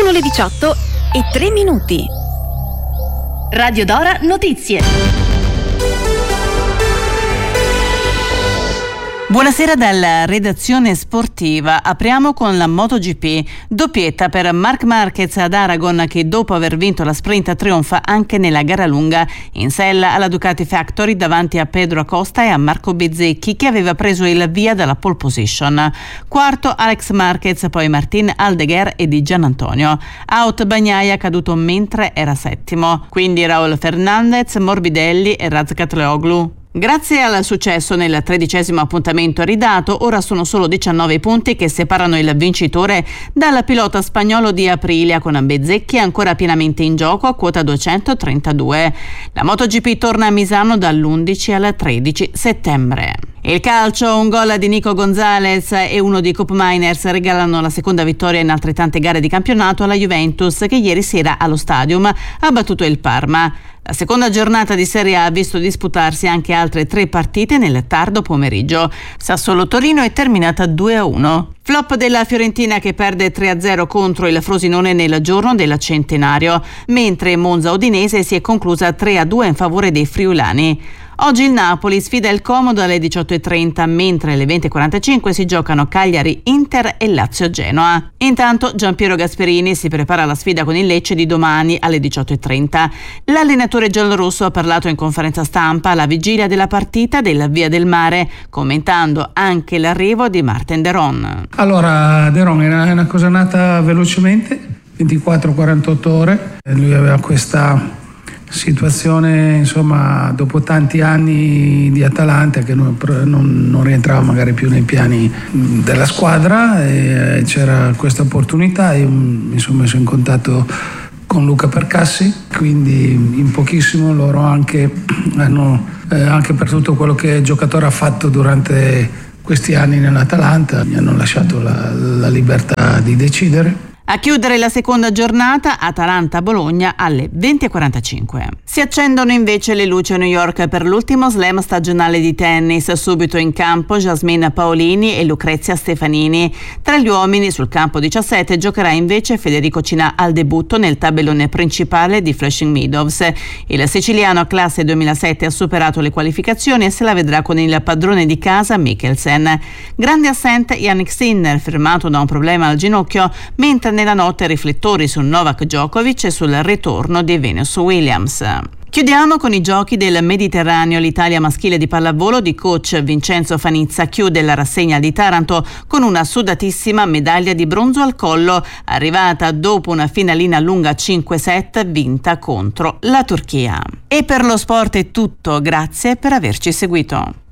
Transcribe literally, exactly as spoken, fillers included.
Sono le diciotto e tre minuti. Radio Dora Notizie. Buonasera dalla redazione sportiva. Apriamo con la MotoGP. Doppietta per Marc Marquez ad Aragon, che dopo aver vinto la sprint trionfa anche nella gara lunga in sella alla Ducati Factory davanti a Pedro Acosta e a Marco Bezzecchi, che aveva preso il via dalla pole position. Quarto Alex Marquez, poi Martin Aldeguer e Di Giannantonio. Out Bagnaia, caduto mentre era settimo. Quindi Raul Fernandez, Morbidelli e Razgatlioglu. Grazie al successo nel tredicesimo appuntamento ridato, ora sono solo diciannove punti che separano il vincitore dal pilota spagnolo di Aprilia, con Bezzecchi ancora pienamente in gioco a quota duecentotrentadue. La MotoGP torna a Misano dall'undici al tredici settembre. Il calcio, un gol di Nico Gonzalez e uno di Koop Meiners regalano la seconda vittoria in altrettante gare di campionato alla Juventus, che ieri sera allo Stadium ha battuto il Parma. La seconda giornata di Serie A ha visto disputarsi anche altre tre partite nel tardo pomeriggio. Sassuolo-Torino è terminata due a uno. Flop della Fiorentina, che perde tre a zero contro il Frosinone nel giorno del centenario, mentre Monza-Udinese si è conclusa tre a due in favore dei friulani. Oggi il Napoli sfida il Comodo alle diciotto e trenta, mentre alle venti e quarantacinque si giocano Cagliari, Inter e Lazio-Genoa. Intanto Giampiero Gasperini si prepara alla sfida con il Lecce di domani alle diciotto e trenta. L'allenatore giallorosso ha parlato in conferenza stampa alla vigilia della partita della Via del Mare, commentando anche l'arrivo di Marten de Roon. Allora, de Roon è una cosa nata velocemente, ventiquattro quarantotto ore. Lui aveva questa situazione, insomma, dopo tanti anni di Atalanta, che non, non, non rientrava magari più nei piani della squadra, e c'era questa opportunità. Io mi sono messo in contatto con Luca Percassi, quindi in pochissimo loro anche hanno, eh, anche per tutto quello che il giocatore ha fatto durante questi anni nell'Atalanta, mi hanno lasciato la, la libertà di decidere. A chiudere la seconda giornata, Atalanta-Bologna alle venti e quarantacinque. Si accendono invece le luci a New York per l'ultimo slam stagionale di tennis. Subito in campo Jasmine Paolini e Lucrezia Stefanini. Tra gli uomini sul campo diciassette giocherà invece Federico Cinà al debutto nel tabellone principale di Flushing Meadows. Il siciliano classe duemilasette ha superato le qualificazioni e se la vedrà con il padrone di casa Mikkelsen. Grande assente Jannik Sinner, fermato da un problema al ginocchio, mentre nella notte riflettori su Novak Djokovic e sul ritorno di Venus Williams. Chiudiamo con i giochi del Mediterraneo. L'Italia maschile di pallavolo di coach Vincenzo Fanizza chiude la rassegna di Taranto con una sudatissima medaglia di bronzo al collo, arrivata dopo una finalina lunga cinque set vinta contro la Turchia. E per lo sport è tutto, grazie per averci seguito.